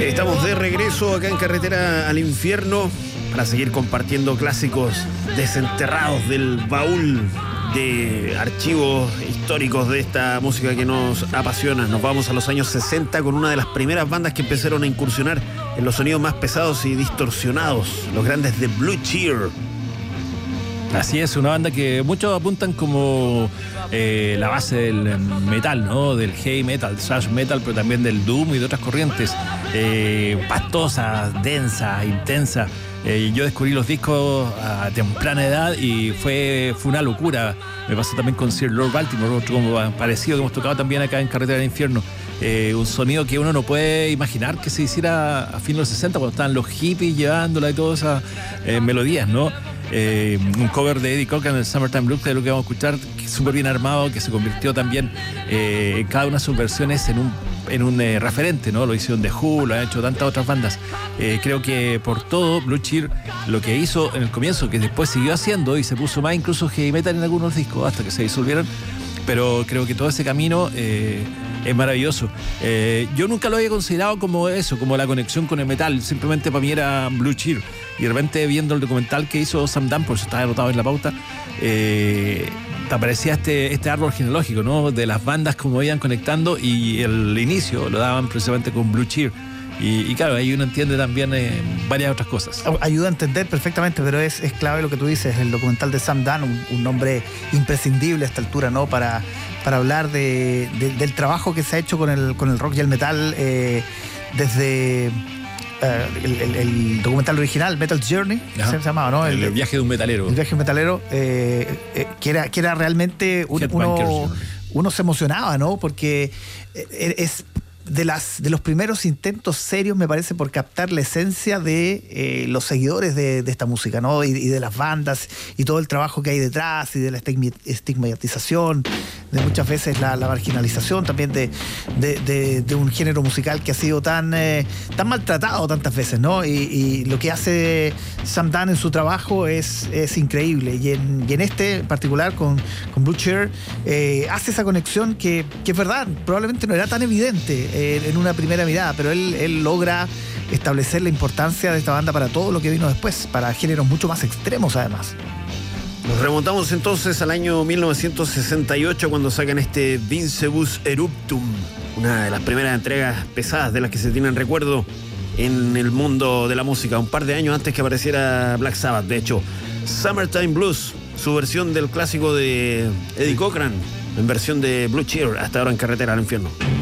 Estamos de regreso acá en Carretera al Infierno para seguir compartiendo clásicos desenterrados del baúl de archivos históricos de esta música que nos apasiona. Nos vamos a los años 60 con una de las primeras bandas que empezaron a incursionar en los sonidos más pesados y distorsionados, los grandes de Blue Cheer. Así es, una banda que muchos apuntan como la base del metal, ¿no? Del heavy metal, thrash metal, pero también del doom y de otras corrientes. Pastosa, densa, intensa. Yo descubrí los discos a temprana edad y fue una locura. Me pasó también con Sir Lord Baltimore, otro como parecido que hemos tocado también acá en Carretera del Infierno. Un sonido que uno no puede imaginar que se hiciera a fines de los 60, cuando estaban los hippies llevándola y todas esas melodías, ¿no? Un cover de Eddie Cochran, el Summertime Blues, que es lo que vamos a escuchar, súper bien armado, que se convirtió también en cada una de sus versiones en un referente, ¿no? Lo hicieron The Who, lo han hecho tantas otras bandas. Creo que por todo, Blue Cheer lo que hizo en el comienzo, que después siguió haciendo y se puso más incluso heavy metal en algunos discos hasta que se disolvieron, pero creo que todo ese camino es maravilloso. Yo nunca lo había considerado como eso, como la conexión con el metal. Simplemente para mí era Blue Cheer. Y de repente viendo el documental que hizo Sam Dan, por eso estaba anotado en la pauta, te aparecía este árbol genealógico, ¿no? De las bandas como iban conectando, y el inicio lo daban precisamente con Blue Cheer. Y claro, ahí uno entiende también varias otras cosas. Ayuda a entender perfectamente, pero es clave lo que tú dices. El documental de Sam Dan, un nombre imprescindible a esta altura, ¿no? Para hablar del trabajo que se ha hecho con el rock y el metal desde el documental original, Metal Journey, se llamaba, ¿no? El viaje de un metalero. El viaje de un metalero, que era realmente uno se emocionaba, ¿no? Porque es de los primeros intentos serios, me parece, por captar la esencia de los seguidores de esta música, ¿no? Y de las bandas y todo el trabajo que hay detrás, y de la estigmatización, de muchas veces la marginalización también de un género musical que ha sido tan maltratado tantas veces, ¿no? Y lo que hace Sam Dan en su trabajo es increíble. Y en este en particular, con Blue Cheer, hace esa conexión que es verdad, probablemente no era tan evidente en una primera mirada, pero él logra establecer la importancia de esta banda para todo lo que vino después, para géneros mucho más extremos además. Nos remontamos entonces al año 1968, cuando sacan este Vincebus Eruptum, una de las primeras entregas pesadas de las que se tienen recuerdo en el mundo de la música, un par de años antes que apareciera Black Sabbath. De hecho, Summertime Blues, su versión del clásico de Eddie Cochran, en versión de Blue Cheer, hasta ahora en Carretera al Infierno.